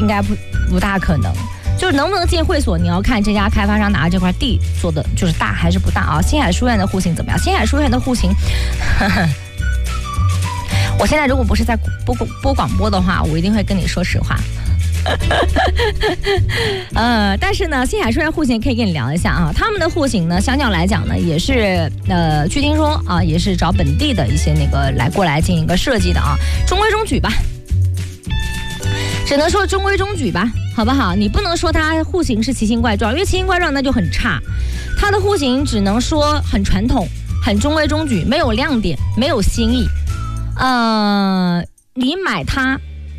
应该不大可能。就是能不能进会所，你要看这家开发商拿这块地做的就是大还是不大啊？新海书院的户型怎么样？新海书院的户型，我现在如果不是在播广播的话，我一定会跟你说实话。但是呢，新海书院户型可以跟你聊一下啊。他们的户型呢，相较来讲呢，也是据听说啊，也是找本地的一些那个过来进行一个设计的啊，中规中矩吧。只能说中规中矩吧，好不好？你不能说它户型是奇形怪状，因为奇形怪状那就很差。它的户型只能说很传统，很中规中矩，没有亮点，没有新意。你买它，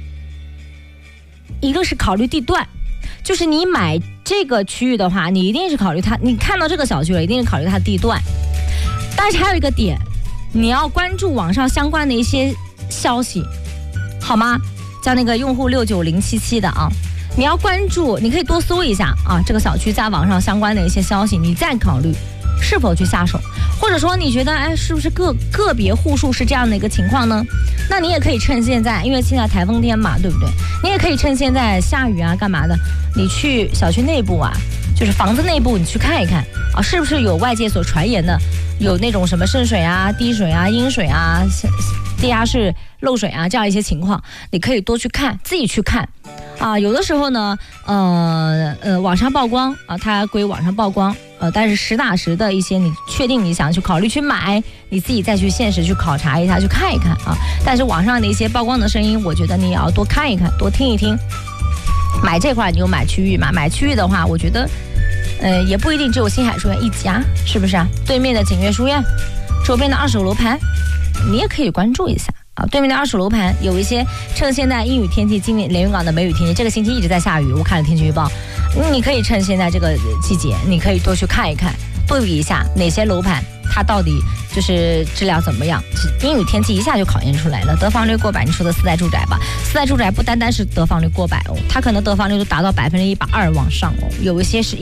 一个是考虑地段，就是你买这个区域的话，你一定是考虑它，你看到这个小区了，一定是考虑它的地段。但是还有一个点，你要关注网上相关的一些消息，好吗？叫那个用户69077的啊，你要关注，你可以多搜一下啊，这个小区在网上相关的一些消息，你再考虑是否去下手，或者说你觉得是不是个别户数是这样的一个情况呢？那你也可以趁现在，因为现在台风天嘛，对不对？你也可以趁现在下雨啊，干嘛的？你去小区内部啊，就是房子内部，你去看一看啊，是不是有外界所传言的，有那种什么渗水啊、滴水啊、阴水啊、地下室漏水啊这样一些情况，你可以多去看，自己去看啊。有的时候呢，网上曝光啊，它归网上曝光，但是实打实的一些，你确定你想去考虑去买，你自己再去现实去考察一下，去看一看啊。但是网上的一些曝光的声音，我觉得你也要多看一看，多听一听。买这块你就买区域嘛，买区域的话，我觉得，也不一定只有新海书院一家，是不是啊？对面的景悦书院，周边的二手楼盘，你也可以关注一下啊。对面的二手楼盘有一些，趁现在阴雨天气，今年连云港的梅雨天气，这个星期一直在下雨，我看了天气预报，你可以趁现在这个季节，你可以多去看一看，对比一下哪些楼盘它到底就是质量怎么样。阴雨天气一下就考验出来了，得房率过百，你说的四代住宅吧，四代住宅不单单是得房率过百哦，它可能得房率都达到120%往上哦，有一些是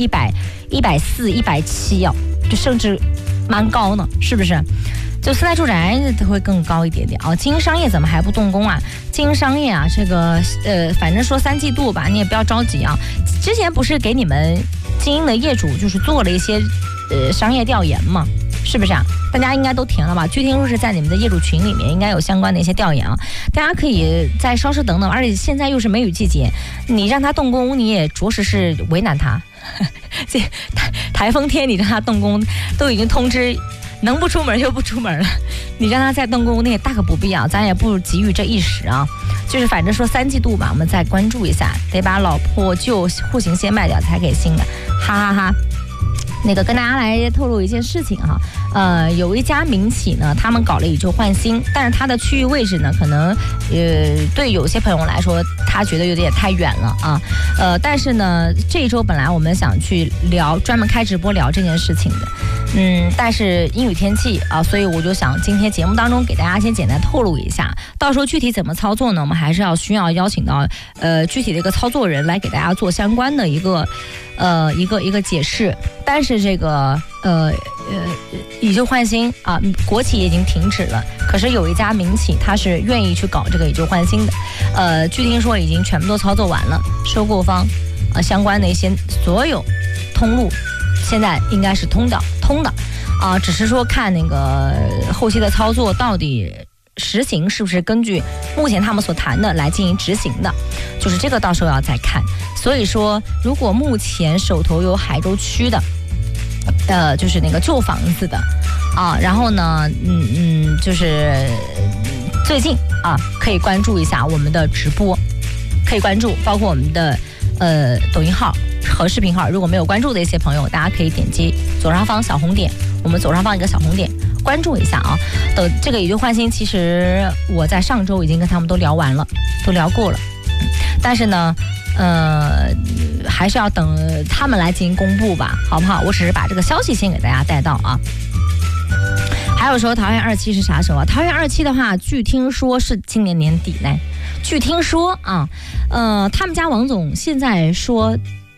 100、140、170哦，就甚至蛮高呢，是不是？就四代住宅会更高一点点啊。经营商业怎么还不动工啊？经营商业啊，这个反正说3季度吧，你也不要着急啊。之前不是给你们经营的业主就是做了一些商业调研嘛，是不是啊？大家应该都填了吧？据听说是在你们的业主群里面应该有相关的一些调研啊，大家可以再稍事等等。而且现在又是梅雨季节，你让他动工，你也着实是为难他。这台风天你让他动工，都已经通知能不出门就不出门了，你让他再动工，那也大可不必啊，咱也不急于这一时啊。就是反正说3季度吧，我们再关注一下，得把老破旧户型先卖掉才给新的，哈哈哈。那个跟大家来透露一件事情哈，有一家民企呢，他们搞了以旧换新，但是它的区域位置呢，可能对有些朋友来说，他觉得有点太远了啊，但是呢，这一周本来我们想去聊，专门开直播聊这件事情的，但是阴雨天气啊，所以我就想今天节目当中给大家先简单透露一下，到时候具体怎么操作呢，我们还是需要邀请到具体的一个操作人来给大家做相关的一个解释。但是这个以旧换新啊，国企已经停止了，可是有一家民企它是愿意去搞这个以旧换新的，据听说已经全部都操作完了，收购方相关的一些所有通路现在应该是通的啊，只是说看那个后期的操作到底实行是不是根据目前他们所谈的来进行执行的，就是这个到时候要再看。所以说如果目前手头有海州区的就是那个旧房子的啊，然后呢就是最近啊可以关注一下我们的直播，可以关注包括我们的抖音号和视频号，如果没有关注的一些朋友，大家可以点击左上方小红点，我们左上方一个小红点关注一下啊。这个以旧换新其实我在上周已经跟他们都聊完了，都聊过了，但是呢还是要等他们来进行公布吧，好不好？我只是把这个消息先给大家带到啊。还有说桃园27是啥时候啊？桃园27的话，据听说是今年年底呢。据听说啊，他们家王总现在说，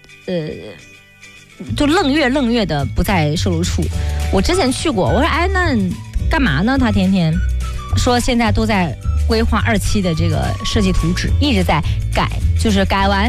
就愣月的不在售楼处。我之前去过，我说哎，那干嘛呢？他天天说现在都在规划27的这个设计图纸，一直在改，就是改完